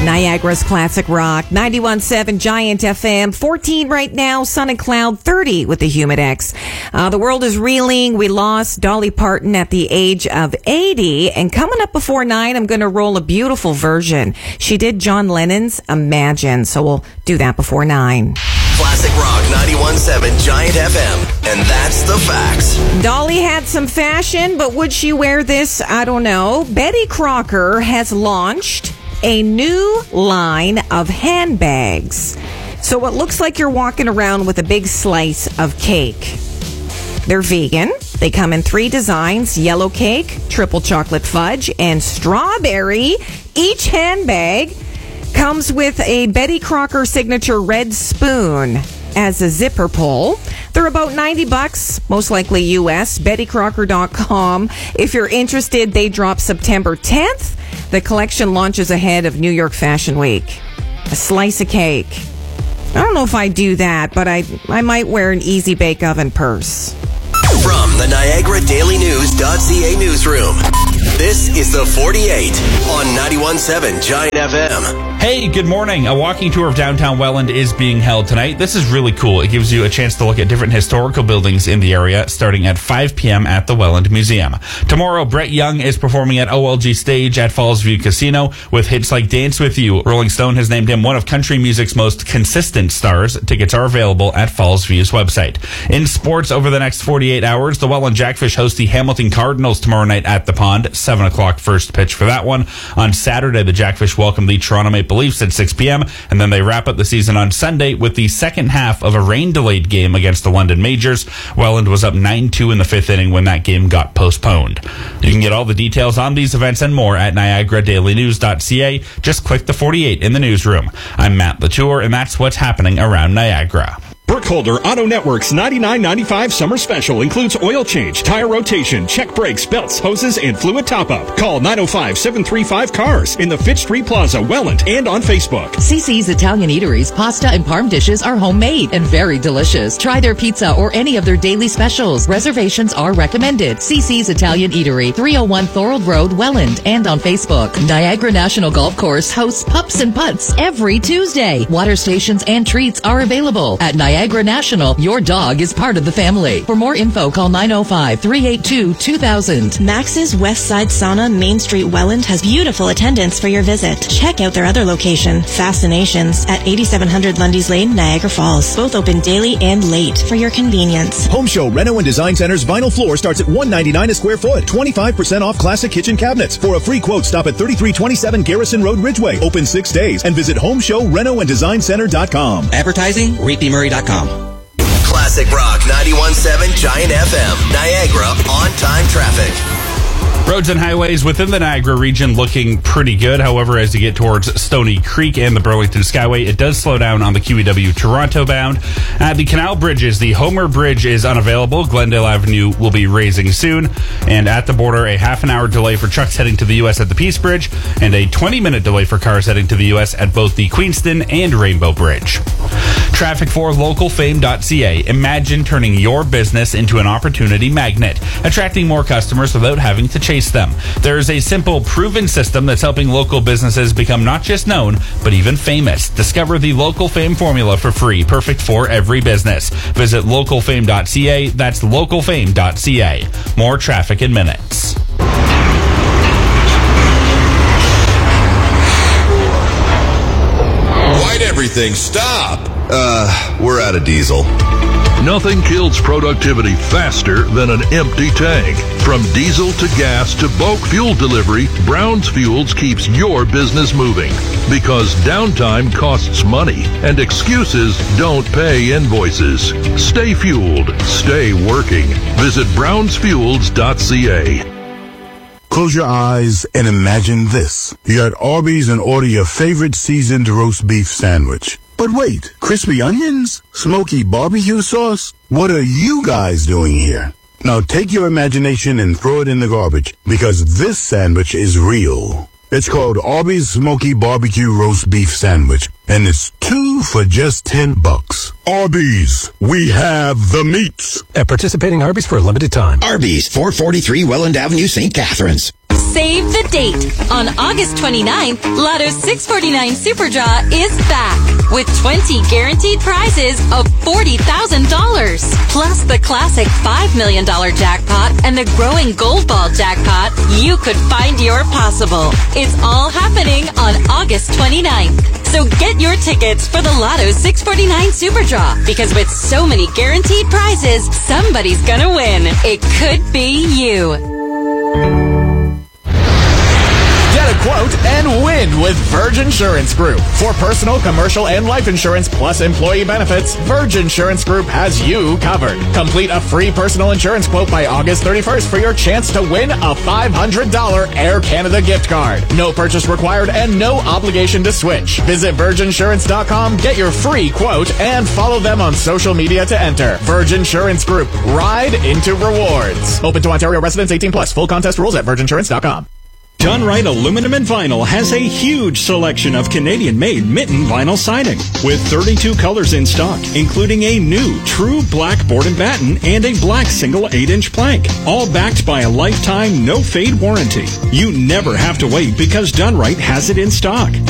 Niagara's Classic Rock, 91.7 Giant FM, 14 right now, sun and cloud, 30 with the Humidex. The world is reeling. We lost Dolly Parton at the age of 80. And coming up before 9, I'm going to roll a beautiful version. She did John Lennon's Imagine, so we'll do that before 9. Classic Rock 91.7 Giant FM, and that's the facts. Dolly had some fashion, but would she wear this? I don't know. Betty Crocker has launched a new line of handbags. So it looks like you're walking around with a big slice of cake. They're vegan. They come in 3 designs: yellow cake, triple chocolate fudge, and strawberry. Each handbag comes with a Betty Crocker signature red spoon as a zipper pull. They're about $90, most likely US. BettyCrocker.com. If you're interested, they drop September 10th. The collection launches ahead of New York Fashion Week. A slice of cake. I don't know if I do that, but I might wear an Easy Bake Oven purse. From the Niagara Daily News.ca newsroom, this is the 48 on 91.7 Giant FM. Hey, good morning. A walking tour of downtown Welland is being held tonight. This is really cool. It gives you a chance to look at different historical buildings in the area, starting at 5 p.m. at the Welland Museum. Tomorrow, Brett Young is performing at OLG Stage at Fallsview Casino with hits like Dance With You. Rolling Stone has named him one of country music's most consistent stars. Tickets are available at Fallsview's website. In sports, over the next 48 hours, the Welland Jackfish host the Hamilton Cardinals tomorrow night at the Pond. 7 o'clock first pitch for that one. On Saturday, the Jackfish welcome the Toronto Maple Leafs at 6 p.m. and then they wrap up the season on Sunday with the second half of a rain-delayed game against the London Majors. Welland was up 9-2 in the 5th inning when that game got postponed. You can get all the details on these events and more at NiagaraDailyNews.ca. Just click the 48 in the newsroom. I'm Matt Latour, and that's what's happening around Niagara. Burkholder Auto Network's $99.95 summer special includes oil change, tire rotation, check brakes, belts, hoses, and fluid top-up. Call 905-735-CARS in the Fitch Street Plaza, Welland, and on Facebook. CC's Italian Eatery's pasta and parm dishes are homemade and very delicious. Try their pizza or any of their daily specials. Reservations are recommended. CC's Italian Eatery, 301 Thorold Road, Welland, and on Facebook. Niagara National Golf Course hosts Pups and Putts every Tuesday. Water stations and treats are available. At Niagara National, your dog is part of the family. For more info, call 905-382-2000. Max's West Side Sauna, Main Street, Welland has beautiful attendance for your visit. Check out their other location, Fascinations, at 8700 Lundy's Lane, Niagara Falls. Both open daily and late for your convenience. Home Show Reno and Design Center's vinyl floor starts at $199 a square foot. 25% off classic kitchen cabinets. For a free quote, stop at 3327 Garrison Road, Ridgeway. Open 6 days and visit HomeshowRenoandDesignCenter.com. Advertising, ReedBMurray.com. Classic Rock 91.7 Giant FM, Niagara on-time traffic. Roads and highways within the Niagara region looking pretty good. However, as you get towards Stony Creek and the Burlington Skyway, it does slow down on the QEW Toronto bound. At the canal bridges, the Homer Bridge is unavailable. Glendale Avenue will be raising soon. And at the border, a half an hour delay for trucks heading to the U.S. at the Peace Bridge and a 20-minute delay for cars heading to the U.S. at both the Queenston and Rainbow Bridge. Traffic for localfame.ca. Imagine turning your business into an opportunity magnet, attracting more customers without having to chase them. There's a simple, proven system that's helping local businesses become not just known, but even famous. Discover the Local Fame formula for free, perfect for every business. Visit localfame.ca. That's localfame.ca. More traffic in minutes. Why'd everything stop? We're out of diesel. Nothing kills productivity faster than an empty tank. From diesel to gas to bulk fuel delivery, Brown's Fuels keeps your business moving. Because downtime costs money and excuses don't pay invoices. Stay fueled. Stay working. Visit brownsfuels.ca. Close your eyes and imagine this. You're at Arby's and order your favorite seasoned roast beef sandwich. But wait, crispy onions? Smoky barbecue sauce? What are you guys doing here? Now take your imagination and throw it in the garbage, because this sandwich is real. It's called Arby's Smoky Barbecue Roast Beef Sandwich, and it's 2 for just $10. Arby's, we have the meats. At participating Arby's for a limited time. Arby's, 443 Welland Avenue, St. Catharines. Save the date. On August 29th, Lotto's 649 Super Draw is back with 20 guaranteed prizes of $40,000. Plus the classic $5 million jackpot and the growing Gold Ball jackpot. You could find your possible. It's all happening on August 29th. So get your tickets for the Lotto's 649 Super Draw, because with so many guaranteed prizes, somebody's gonna win. It could be you. Get a quote and win with Virgin Insurance Group. For personal, commercial, and life insurance plus employee benefits, Virgin Insurance Group has you covered. Complete a free personal insurance quote by August 31st for your chance to win a $500 Air Canada gift card. No purchase required and no obligation to switch. Visit virgininsurance.com, get your free quote, and follow them on social media to enter. Virgin Insurance Group. Ride into rewards. Open to Ontario residents 18 plus. Full contest rules at virgininsurance.com. Done Right Aluminum and Vinyl has a huge selection of Canadian-made mitten vinyl siding with 32 colors in stock, including a new true black board and batten and a black single 8-inch plank, all backed by a lifetime no-fade warranty. You never have to wait because Done Right has it in stock.